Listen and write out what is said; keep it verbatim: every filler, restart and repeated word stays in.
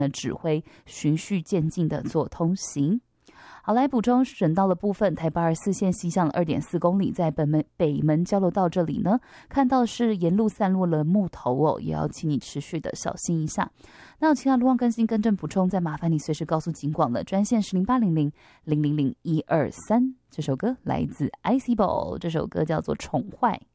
指挥循序渐进的做通行。好，来补充省道的部分，台八二四线西向二点四公里，在本门北门交流道这里呢，看到是沿路散落了木头哦，也要请你持续的小心一下。那有其他路况更新、更正补充，再麻烦你随时告诉警广了，专线是零八零零零零零一二三。这首歌来自 I C Ball， 这首歌叫做《宠坏》。